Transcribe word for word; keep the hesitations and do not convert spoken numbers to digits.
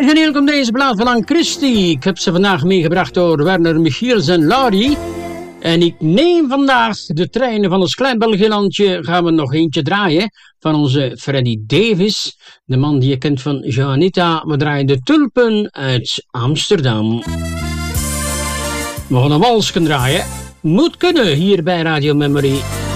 en welkom deze plaat van Ann Christie. Ik heb ze vandaag meegebracht door Werner Michiels en Laurie. En ik neem vandaag de treinen van ons klein Belgilandje. Gaan we nog eentje draaien van onze Freddy Davis. De man die je kent van Janita. We draaien de Tulpen uit Amsterdam. We gaan een walsken draaien. Moet kunnen hier bij Radio Memory.